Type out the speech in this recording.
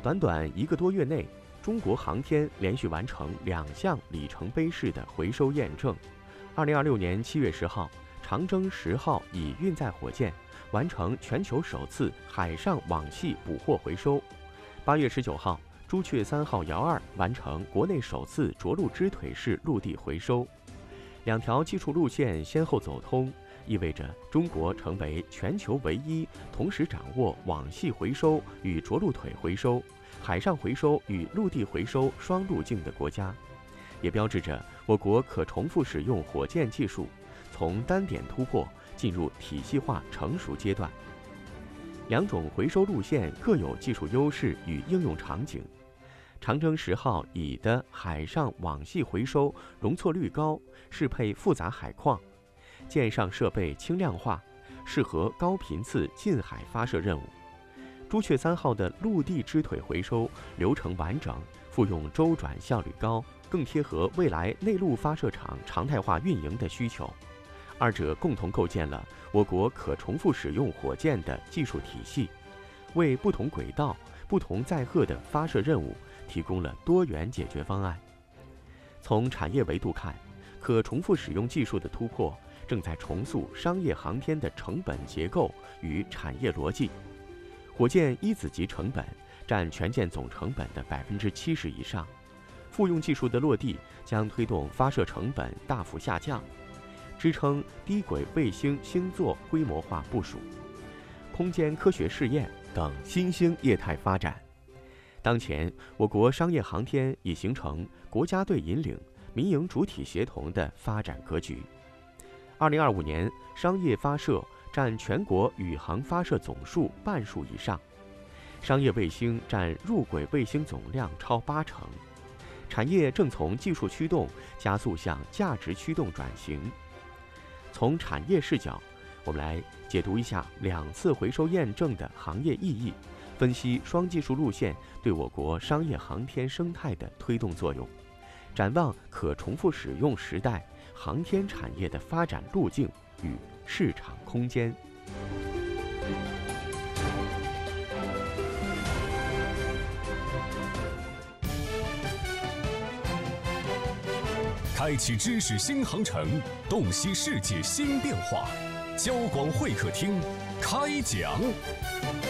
短短1个多月内，中国航天连续完成2项里程碑式的回收验证。2026年7月10号，长征10号以运载火箭完成全球首次海上网系捕获回收。8月19号，朱雀3号遥2完成国内首次着陆支腿式陆地回收。2条技术路线先后走通，意味着中国成为全球唯一同时掌握网系回收与着陆腿回收、海上回收与陆地回收双路径的国家，也标志着我国可重复使用火箭技术从单点突破进入体系化成熟阶段。2种回收路线各有技术优势与应用场景。长征10号乙的海上网系回收容错率高，适配复杂海况，舰上设备轻量化，适合高频次近海发射任务。朱雀3号的陆地支腿回收流程完整，复用周转效率高，更贴合未来内陆发射场常态化运营的需求。二者共同构建了我国可重复使用火箭的技术体系，为不同轨道、不同载荷的发射任务提供了多元解决方案。从产业维度看，可重复使用技术的突破正在重塑商业航天的成本结构与产业逻辑。火箭一子级成本占全舰总成本的70%以上，复用技术的落地将推动发射成本大幅下降，支撑低轨卫星星座规模化部署、空间科学试验等新兴业态发展。当前，我国商业航天已形成国家队引领、民营主体协同的发展格局。2025年，商业发射占全国宇航发射总数半数以上，商业卫星占入轨卫星总量超80%。产业正从技术驱动加速向价值驱动转型。从产业视角，我们来解读一下2次回收验证的行业意义，分析双技术路线对我国商业航天生态的推动作用，展望可重复使用时代航天产业的发展路径与市场空间。 开启知识新航程，洞悉世界新变化。交广会客厅开讲。